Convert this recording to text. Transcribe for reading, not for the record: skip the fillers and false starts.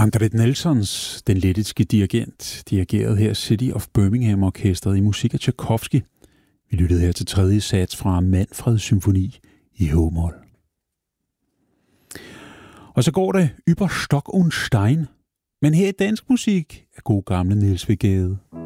Andret Nelsons, den lettiske dirigent, dirigerede her City of Birmingham Orkestret i musik af Tchaikovsky. Vi lyttede her til tredje sats fra Manfreds symfoni i h-mol. Og så går det über Stock und Stein, men her i dansk musik er god gamle Niels W. Gade.